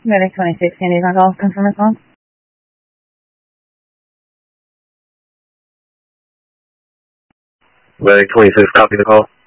Medic 26, Sandy's on call. Confirm response. Medic 26, copy the call.